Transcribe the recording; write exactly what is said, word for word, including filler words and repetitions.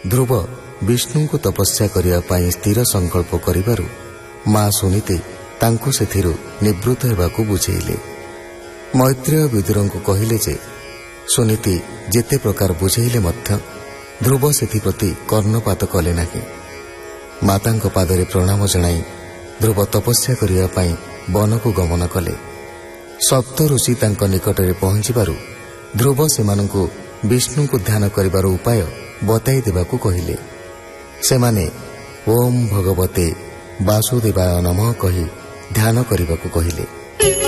ଧ୍ରୁବ ବିଷ୍ଣୁଙ୍କୁ ତପସ୍ୟା କରିବା ପାଇଁ ସ୍ଥିର ସଂକଳ୍ପ କରିବାରୁ ମା ସୁନୀତି ତାଙ୍କୁ ସେଥିରୁ ନିବୃତ୍ତ ହେବାକୁ ବୁଝେଇଲେ। ମୈତ୍ରେୟ ବିଦୁରଙ୍କୁ କହିଲେ ଯେ ସୁନୀତି ଯେତେ ପ୍ରକାର ବୁଝେଇଲେ ମଧ୍ୟ ଧ୍ରୁବ ସେଥିପ୍ରତି କର୍ଣ୍ଣପାତ କଲେ ନାହିଁ। ମାତାଙ୍କ ପାଦରେ ପ୍ରଣାମ ଜଣାଇ ଧ୍ରୁବ ତପସ୍ୟା କରିବା ପାଇଁ ବନକୁ ଗମନ କଲେ। ସପ୍ତ ଋଷି ତାଙ୍କ ନିକଟରେ ପହଞ୍ଚିବାରୁ ଧ୍ରୁବ ସେମାନଙ୍କୁ ବିଷ୍ଣୁଙ୍କୁ ଧ୍ୟାନ କରିବାର ଉପାୟ ବତାଇ ଦେବାକୁ କହିଲେ। ସେମାନେ ଓମ୍ ଭଗବତେ ବାସୁଦେବାୟ ନମଃ କହି ଧ୍ୟାନ କରିବାକୁ କହିଲେ।